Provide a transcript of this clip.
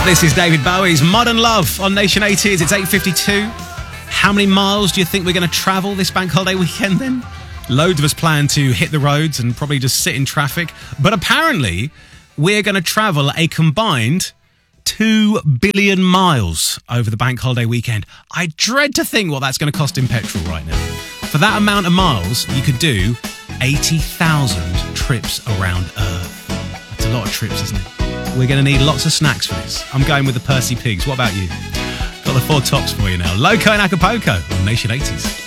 This is David Bowie's Modern Love on Nation 80s. It's 8:52. How many miles do you think we're going to travel this bank holiday weekend then? Loads of us plan to hit the roads and probably just sit in traffic. But apparently, we're going to travel a combined 2 billion miles over the bank holiday weekend. I dread to think what that's going to cost in petrol right now. For that amount of miles, you could do 80,000 trips around Earth. That's a lot of trips, isn't it? We're going to need lots of snacks for this. I'm going with the Percy Pigs. What about you? Got the four tops for you now. Loco and Acapulco on Nation 80s.